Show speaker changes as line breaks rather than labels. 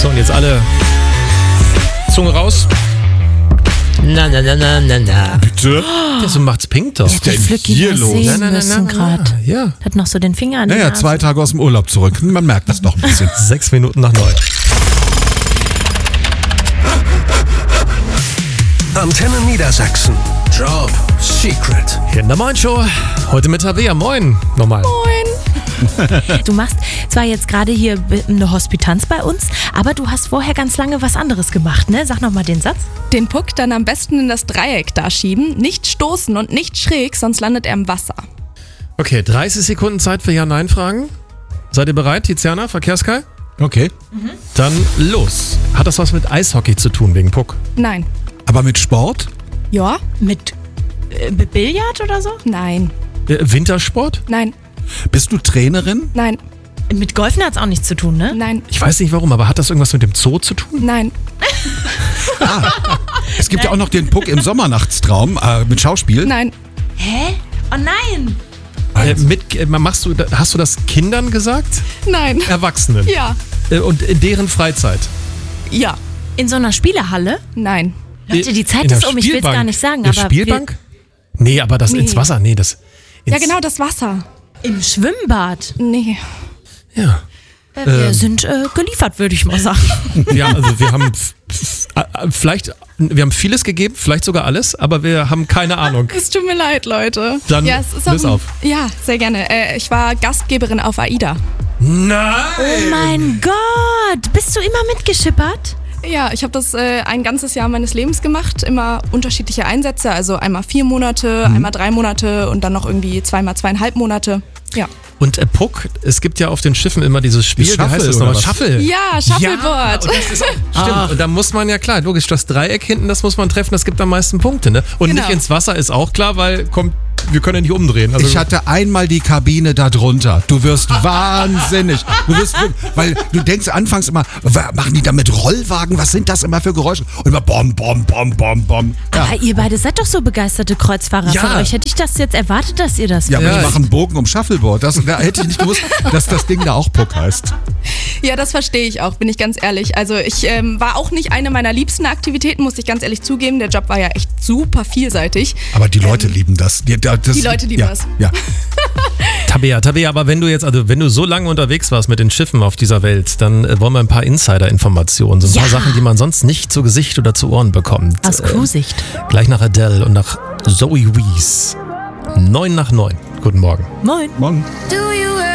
So, und jetzt alle Zunge raus.
Na.
Bitte?
Ja, so macht's Pink doch.
Ja, die Flücki
hier
was
los?
sehen müssen gerade.
Ja.
Hat noch so den Finger an der
Naja,
Nase.
2 Tage aus dem Urlaub zurück. Man merkt das noch ein bisschen.
6 Minuten nach 9.
Antenne Niedersachsen. Job Secret.
Hier in der Moin Show. Heute mit Tabea. Moin. Nochmal.
Du machst zwar jetzt gerade hier eine Hospitanz bei uns, aber du hast vorher ganz lange was anderes gemacht, ne? Sag nochmal den Satz.
Den Puck dann am besten in das Dreieck da schieben, nicht stoßen und nicht schräg, sonst landet er im Wasser.
Okay, 30 Sekunden Zeit für Ja-Nein-Fragen. Seid ihr bereit, Tiziana, Verkehrskai?
Okay.
Dann los. Hat das was mit Eishockey zu tun, wegen Puck?
Nein.
Aber mit Sport?
Ja?
Mit Billard oder so?
Nein.
Wintersport?
Nein.
Bist du Trainerin?
Nein.
Mit Golfen hat's auch nichts zu tun, ne?
Nein.
Ich weiß nicht warum, aber hat das irgendwas mit dem Zoo zu tun?
Nein.
Es gibt ja auch noch den Puck im Sommernachtstraum mit Schauspiel.
Nein.
Hä? Oh nein!
Hast du das Kindern gesagt?
Nein.
Erwachsenen?
Ja.
Und in deren Freizeit?
Ja.
In so einer Spielehalle?
Nein.
Leute, die Zeit
In der
ist um, ich will's
Spielbank.
gar nicht sagen,
In der
aber
Spielbank? Nee, aber das ins Wasser, nee, das...
Ja, genau, das Wasser.
im Schwimmbad.
Nee.
Ja.
Wir sind geliefert, würde ich mal sagen.
Ja, also wir haben wir haben vieles gegeben, vielleicht sogar alles, aber wir haben keine Ahnung.
Es tut mir leid, Leute.
Dann
ja, es ist
löse auf.
Ja, sehr gerne. Ich war Gastgeberin auf AIDA.
Nein!
Oh mein Gott, bist du immer mitgeschippert?
Ja, ich habe das ein ganzes Jahr meines Lebens gemacht. Immer unterschiedliche Einsätze. Also einmal 4 Monate, einmal 3 Monate und dann noch irgendwie zweimal 2,5 Monate. Ja.
Und Puck, es gibt ja auf den Schiffen immer dieses Spiel, wie heißt das
oder
nochmal?
was?
Shuffle.
Ja, Shuffleboard.
Ja, und das ist auch, stimmt. Und da muss man ja klar, logisch, das Dreieck hinten, das muss man treffen, das gibt am meisten Punkte, ne? Und
Genau.
nicht ins Wasser ist auch klar, weil wir können ja nicht umdrehen. Also,
Ich hatte einmal die Kabine da drunter. Du wirst wahnsinnig. Weil du denkst anfangs immer, machen die da mit Rollwagen? Was sind das immer für Geräusche? Und immer bom, bom, bom, bom, bom. Ja,
Aber ihr beide seid doch so begeisterte Kreuzfahrer.
Ja.
Von euch hätte ich das jetzt erwartet, dass ihr das
ja aber
Ja,
ich
ich-
mache einen Bogen um Shuffleboard. Da hätte ich nicht gewusst, dass das Ding da auch Puck heißt.
Ja, das verstehe ich auch, bin ich ganz ehrlich. Also ich war auch nicht eine meiner liebsten Aktivitäten, muss ich ganz ehrlich zugeben. Der Job war ja echt super vielseitig.
Aber die Leute lieben das. Die
Leute lieben das.
Ja.
Tabea, aber wenn du so lange unterwegs warst mit den Schiffen auf dieser Welt, dann wollen wir ein paar Insider-Informationen, so ein paar
Ja.
Sachen, die man sonst nicht zu Gesicht oder zu Ohren bekommt.
aus Crew-Sicht.
Gleich nach Adele und nach Zoe Wees. 9 nach 9. Guten Morgen.
Moin.
Morgen.
Do you